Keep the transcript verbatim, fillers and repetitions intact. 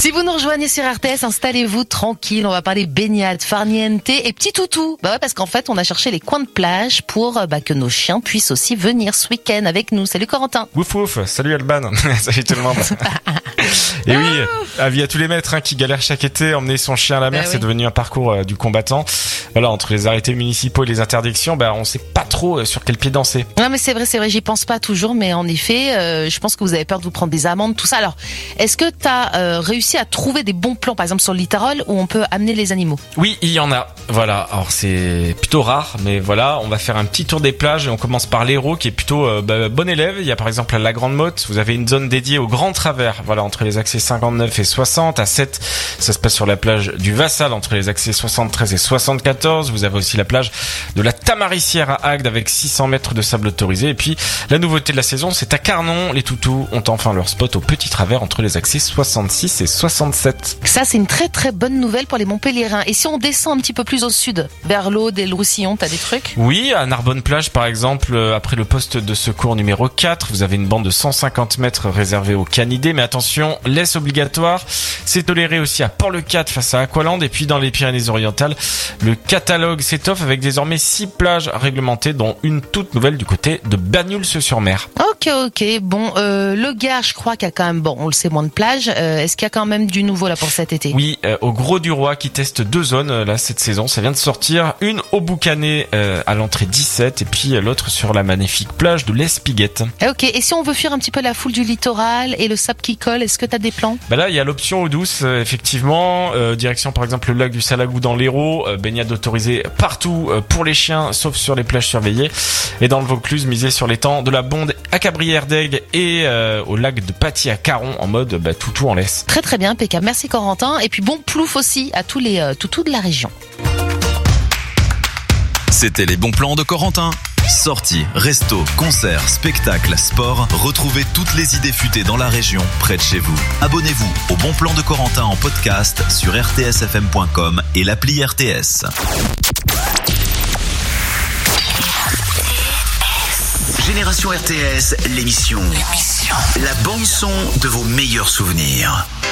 Si vous nous rejoignez sur R T S, installez-vous tranquille. On va parler baignade, farniente et petit toutou. Bah ouais, parce qu'en fait, on a cherché les coins de plage pour bah, que nos chiens puissent aussi venir ce week-end avec nous. Salut Corentin. Ouf ouf, salut Alban. Salut tout le monde. Et oui, avis à tous les maîtres hein, qui galèrent chaque été, emmener son chien à la mer, bah c'est oui. devenu un parcours euh, du combattant. Voilà, entre les arrêtés municipaux et les interdictions, bah on sait pas trop euh, sur quel pied danser. Non mais c'est vrai, c'est vrai, j'y pense pas toujours, mais en effet, euh, je pense que vous avez peur de vous prendre des amendes, tout ça. Alors, est-ce que t'as euh, réussi à trouver des bons plans, par exemple sur le littoral, où on peut amener les animaux? Oui, il y en a. Voilà, alors c'est plutôt rare, mais voilà, on va faire un petit tour des plages et on commence par l'Hérault qui est plutôt euh, bah, bon élève. Il y a par exemple à la Grande Motte, vous avez une zone dédiée au grand travers, voilà, entre les axes cinquante-neuf et soixante. À sept, ça se passe sur la plage du Vassal entre les axes soixante-treize et soixante-quatorze. Vous avez aussi la plage de la Tamaricière à Agde avec six cents mètres de sable autorisé. Et puis la nouveauté de la saison, c'est à Carnon. Les toutous ont enfin leur spot au petit travers entre les axes soixante-six et soixante-sept. Ça, c'est une très très bonne nouvelle pour les Montpelliérains. Et si on descend un petit peu plus au sud, vers l'Aude et le Roussillon, t'as des trucs? Oui, à Narbonne-Plage par exemple, après le poste de secours numéro quatre, vous avez une bande de cent cinquante mètres réservée aux canidés. Mais attention, laisse obligatoire. C'est toléré aussi à Port-le-Cat face à Aqualand. Et puis dans les Pyrénées-Orientales, le catalogue s'étoffe avec désormais six plages réglementées, dont une toute nouvelle du côté de Banyuls-sur-Mer. Ok, ok. Bon, euh, le Gard, je crois qu'il y a quand même, bon, on le sait, moins de plages. Euh, est-ce qu'il y a quand même du nouveau là pour cet été? Oui, euh, au Gros du Roi qui teste deux zones euh, là cette saison. Ça vient de sortir. Une au Boucanet euh, à l'entrée dix-sept et puis euh, l'autre sur la magnifique plage de l'Espiguette. Ok, et si on veut fuir un petit peu la foule du littoral et le sable qui colle, est-ce que t'as des plans? Bah là, il y a l'option eau douce, euh, effectivement. Euh, direction par exemple le lac du Salagou dans l'Hérault. Euh, baignade autorisée partout euh, pour les chiens, sauf sur les plages surveillées. Et dans le Vaucluse, misé sur l'étang de la Bonde à Cabrières d'Aigues et euh, au lac de Paty à Caron en mode bah, toutou en laisse. Très très bien, impeccable. Merci Corentin. Et puis bon plouf aussi à tous les euh, toutous de la région. C'était les bons plans de Corentin. Sorties, restos, concerts, spectacles, sport, retrouvez toutes les idées futées dans la région, près de chez vous. Abonnez-vous au Bon Plan de Corentin en podcast sur r t s f m point com et l'appli R T S. Génération R T S, l'émission. l'émission. La bande son de vos meilleurs souvenirs.